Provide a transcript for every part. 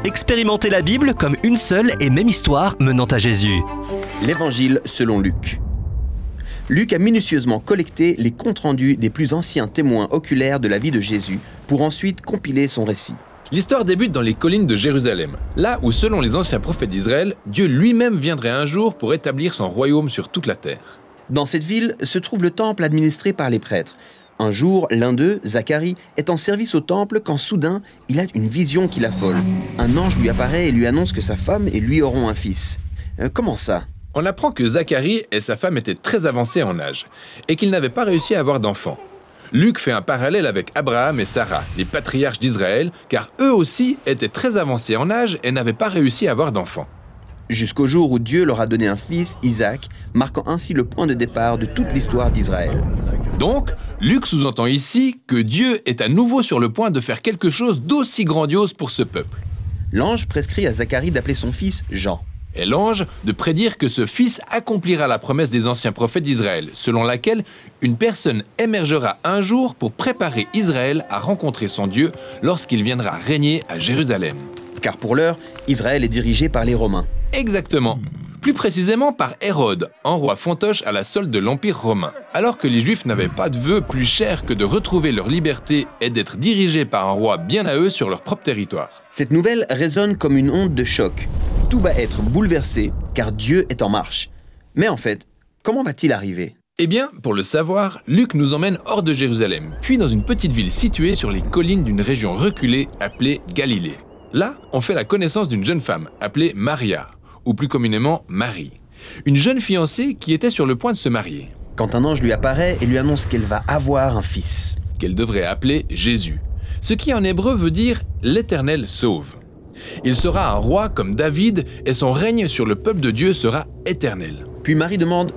Expérimentez la Bible comme une seule et même histoire menant à Jésus. L'Évangile selon Luc. Luc a minutieusement collecté les comptes rendus des plus anciens témoins oculaires de la vie de Jésus pour ensuite compiler son récit. L'histoire débute dans les collines de Jérusalem, là où, selon les anciens prophètes d'Israël, Dieu lui-même viendrait un jour pour établir son royaume sur toute la terre. Dans cette ville se trouve le temple administré par les prêtres. Un jour, l'un d'eux, Zacharie, est en service au temple quand soudain, il a une vision qui l'affole. Un ange lui apparaît et lui annonce que sa femme et lui auront un fils. Comment ça ? On apprend que Zacharie et sa femme étaient très avancés en âge et qu'ils n'avaient pas réussi à avoir d'enfants. Luc fait un parallèle avec Abraham et Sarah, les patriarches d'Israël, car eux aussi étaient très avancés en âge et n'avaient pas réussi à avoir d'enfants. Jusqu'au jour où Dieu leur a donné un fils, Isaac, marquant ainsi le point de départ de toute l'histoire d'Israël. Donc, Luc sous-entend ici que Dieu est à nouveau sur le point de faire quelque chose d'aussi grandiose pour ce peuple. L'ange prescrit à Zacharie d'appeler son fils Jean. Et l'ange de prédire que ce fils accomplira la promesse des anciens prophètes d'Israël, selon laquelle une personne émergera un jour pour préparer Israël à rencontrer son Dieu lorsqu'il viendra régner à Jérusalem. Car pour l'heure, Israël est dirigé par les Romains. Exactement. Plus précisément par Hérode, un roi fantoche à la solde de l'Empire romain. Alors que les Juifs n'avaient pas de vœu plus cher que de retrouver leur liberté et d'être dirigés par un roi bien à eux sur leur propre territoire. Cette nouvelle résonne comme une onde de choc. Tout va être bouleversé, car Dieu est en marche. Mais en fait, comment va-t-il arriver ? Eh bien, pour le savoir, Luc nous emmène hors de Jérusalem, puis dans une petite ville située sur les collines d'une région reculée appelée Galilée. Là, on fait la connaissance d'une jeune femme appelée Maria, ou plus communément Marie. Une jeune fiancée qui était sur le point de se marier. Quand un ange lui apparaît et lui annonce qu'elle va avoir un fils. Qu'elle devrait appeler Jésus. Ce qui en hébreu veut dire « l'Éternel sauve ». Il sera un roi comme David et son règne sur le peuple de Dieu sera éternel. Puis Marie demande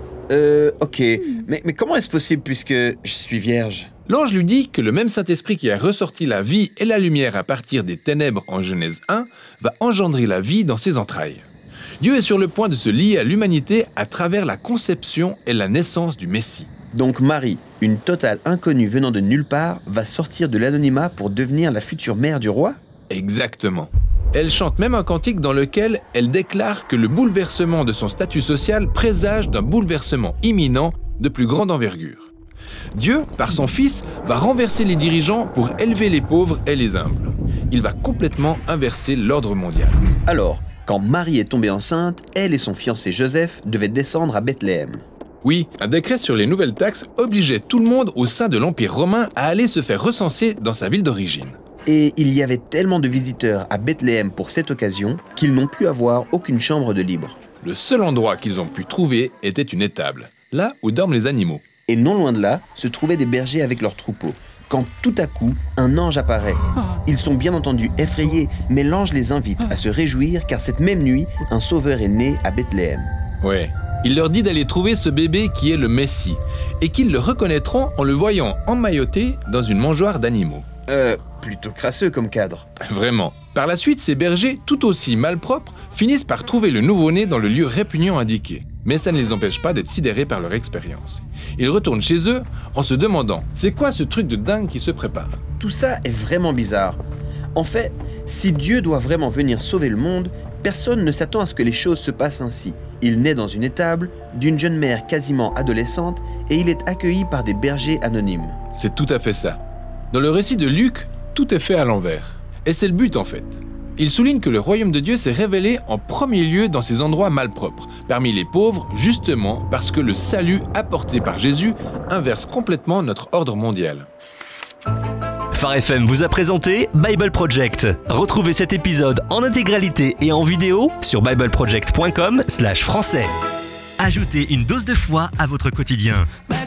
ok, mais comment est-ce possible puisque je suis vierge ? L'ange lui dit que le même Saint-Esprit qui a ressorti la vie et la lumière à partir des ténèbres en Genèse 1 va engendrer la vie dans ses entrailles. Dieu est sur le point de se lier à l'humanité à travers la conception et la naissance du Messie. Donc Marie, une totale inconnue venant de nulle part, va sortir de l'anonymat pour devenir la future mère du roi ? Exactement. Elle chante même un cantique dans lequel elle déclare que le bouleversement de son statut social présage d'un bouleversement imminent de plus grande envergure. Dieu, par son Fils, va renverser les dirigeants pour élever les pauvres et les humbles. Il va complètement inverser l'ordre mondial. Alors, quand Marie est tombée enceinte, elle et son fiancé Joseph devaient descendre à Bethléem. Oui, un décret sur les nouvelles taxes obligeait tout le monde au sein de l'Empire romain à aller se faire recenser dans sa ville d'origine. Et il y avait tellement de visiteurs à Bethléem pour cette occasion qu'ils n'ont pu avoir aucune chambre de libre. Le seul endroit qu'ils ont pu trouver était une étable, là où dorment les animaux. Et non loin de là, se trouvaient des bergers avec leurs troupeaux. Quand tout à coup, un ange apparaît. Ils sont bien entendu effrayés, mais l'ange les invite à se réjouir car cette même nuit, un sauveur est né à Bethléem. Ouais. Il leur dit d'aller trouver ce bébé qui est le Messie, et qu'ils le reconnaîtront en le voyant emmailloté dans une mangeoire d'animaux. Plutôt crasseux comme cadre. Vraiment. Par la suite, ces bergers, tout aussi malpropres, finissent par trouver le nouveau-né dans le lieu répugnant indiqué. Mais ça ne les empêche pas d'être sidérés par leur expérience. Ils retournent chez eux en se demandant « C'est quoi ce truc de dingue qui se prépare ?» Tout ça est vraiment bizarre. En fait, si Dieu doit vraiment venir sauver le monde, personne ne s'attend à ce que les choses se passent ainsi. Il naît dans une étable, d'une jeune mère quasiment adolescente, et il est accueilli par des bergers anonymes. C'est tout à fait ça. Dans le récit de Luc, tout est fait à l'envers. Et c'est le but en fait. Il souligne que le royaume de Dieu s'est révélé en premier lieu dans ces endroits malpropres, parmi les pauvres, justement parce que le salut apporté par Jésus inverse complètement notre ordre mondial. Phare FM vous a présenté Bible Project. Retrouvez cet épisode en intégralité et en vidéo sur bibleproject.com/français. Ajoutez une dose de foi à votre quotidien.